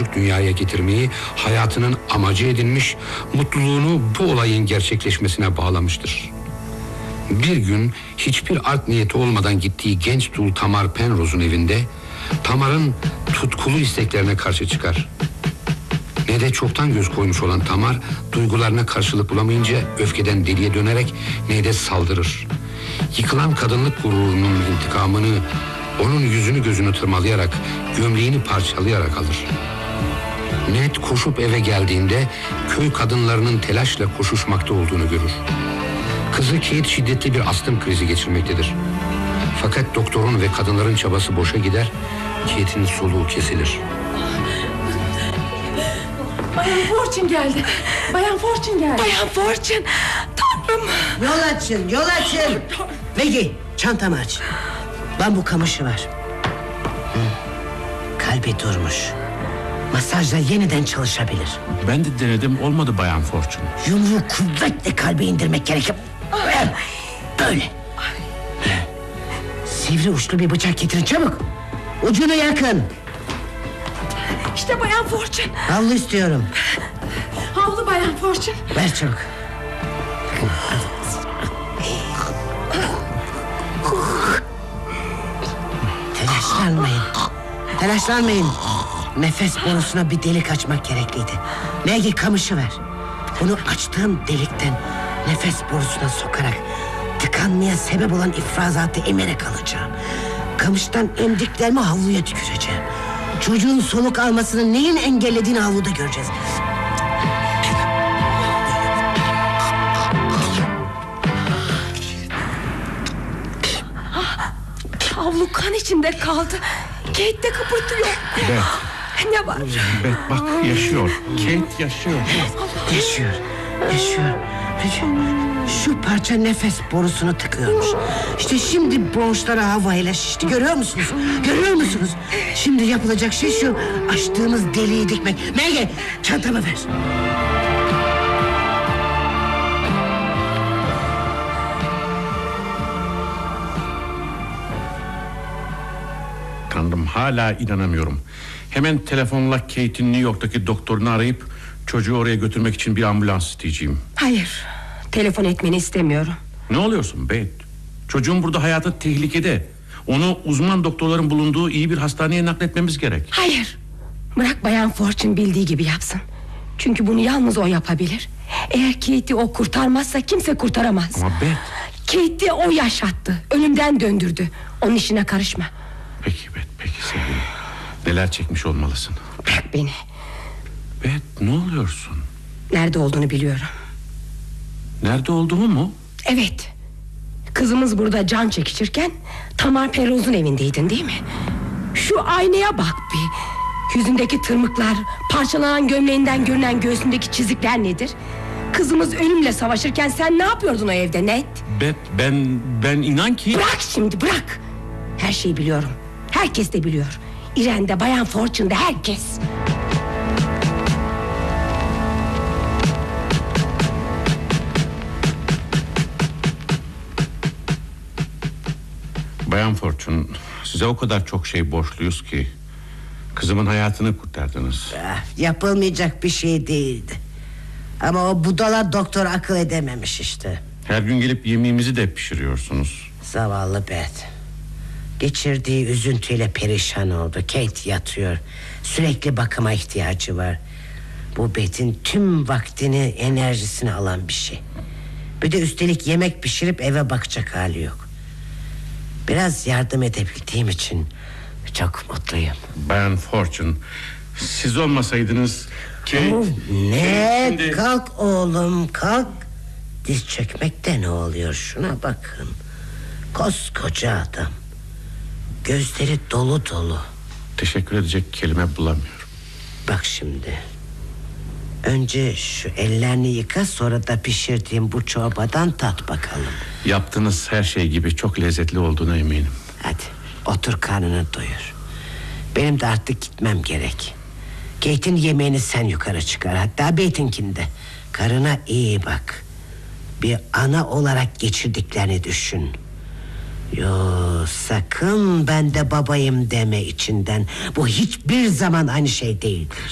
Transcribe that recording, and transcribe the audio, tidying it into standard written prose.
çocuk dünyaya getirmeyi hayatının amacı edinmiş, mutluluğunu bu olayın gerçekleşmesine bağlamıştır. Bir gün hiçbir art niyeti olmadan gittiği genç dul Tamar Penrose'un evinde Tamar'ın tutkulu isteklerine karşı çıkar. Ne de çoktan göz koymuş olan Tamar duygularına karşılık bulamayınca öfkeden deliye dönerek ne de saldırır. Yıkılan kadınlık gururunun intikamını onun yüzünü gözünü tırmalayarak, gömleğini parçalayarak alır. Ned koşup eve geldiğinde köy kadınlarının telaşla koşuşmakta olduğunu görür. Kızı Kate şiddetli bir astım krizi geçirmektedir. Fakat doktorun ve kadınların çabası boşa gider, Kate'in soluğu kesilir. Bayan Fortune geldi. Bayan Fortune geldi. Bayan Fortune, Tanrım. Yol açın, yol açın. Maggie, çantamı aç. Bambu kamışı var. Kalbi durmuş. Masajla yeniden çalışabilir. Ben de denedim, olmadı Bayan Fortune. Yumruğu kuvvetle kalbe indirmek gerekir. Böyle. Sivri uçlu bir bıçak getirin çabuk. Ucunu yakın. İşte Bayan Fortune. Havlu istiyorum. Havlu Bayan Fortune. Ver çabuk. Telaşlanmayın. Telaşlanmayın. Nefes borusuna bir delik açmak gerekliydi. Maggie, kamışı ver. Bunu açtığım delikten nefes borusuna sokarak tıkanmaya sebep olan ifrazatı emerek alacağım. Kamıştan emdiklerimi havluya tüküreceğim. Çocuğun soluk almasını neyin engellediğini havluda göreceğiz. Havlu kan içinde kaldı. Kate de kıpırtıyor. Bet. Ne var? Bet bak, yaşıyor. Kate yaşıyor. Yaşıyor, yaşıyor. Şu parça nefes borusunu tıkıyormuş. İşte şimdi bronşlara havayla şişti. Görüyor musunuz? Görüyor musunuz? Şimdi yapılacak şey şu: açtığımız deliği dikmek. Maggie, çantamı ver. Tanrım, hala inanamıyorum. Hemen telefonla Kate'in New York'taki doktorunu arayıp çocuğu oraya götürmek için bir ambulans isteyeceğim. Hayır, telefon etmeni istemiyorum. Ne oluyorsun Bet? Çocuğun burada hayatı tehlikede. Onu uzman doktorların bulunduğu iyi bir hastaneye nakletmemiz gerek. Hayır, bırak Bayan Fortune bildiği gibi yapsın. Çünkü bunu yalnız o yapabilir. Eğer Kate'i o kurtarmazsa kimse kurtaramaz. Ama Bet... Kate'i o yaşattı, ölümden döndürdü. Onun işine karışma. Peki Bet, peki sevgilim. Neler çekmiş olmalısın. Bırak beni. Bet, ne oluyorsun? Nerede olduğunu biliyorum. Nerede olduğumu mu? Evet. Kızımız burada can çekişirken Tamar Penrose'un evindeydin değil mi? Şu aynaya bak bir. Yüzündeki tırmıklar, parçalanan gömleğinden görünen göğsündeki çizikler nedir? Kızımız ölümle savaşırken sen ne yapıyordun o evde Ned? Bet, ben inan ki... Bırak şimdi, bırak. Her şeyi biliyorum. Herkes de biliyor. İren'de, Bayan Fortune'da, herkes. Bayan Fortune, size o kadar çok şey borçluyuz ki. Kızımın hayatını kurtardınız. Yapılmayacak bir şey değildi. Ama o budala doktor akıl edememiş işte. Her gün gelip yemeğimizi de pişiriyorsunuz. Zavallı Beth. Geçirdiği üzüntüyle perişan oldu. Kate yatıyor. Sürekli bakıma ihtiyacı var. Bu Beth'in tüm vaktini, enerjisini alan bir şey. Bir de üstelik yemek pişirip eve bakacak hali yok. Biraz yardım edebildiğim için çok mutluyum. Bayan Fortune, siz olmasaydınız... Kate... Ne? Şimdi... Kalk oğlum, kalk. Diz çökmekte ne oluyor, şuna bakın. Koskoca adam. Gözleri dolu dolu. Teşekkür edecek kelime bulamıyorum. Bak şimdi. Önce şu ellerini yıka, sonra da pişirdiğim bu çorbadan tat bakalım. Yaptığınız her şey gibi çok lezzetli olduğuna eminim. Hadi otur, karnını doyur. Benim de artık gitmem gerek. Kate'in yemeğini sen yukarı çıkar, hatta Beth'inkini de. Karına iyi bak. Bir ana olarak geçirdiklerini düşün. Yo, sakın ben de babayım deme içinden. Bu hiçbir zaman aynı şey değildir.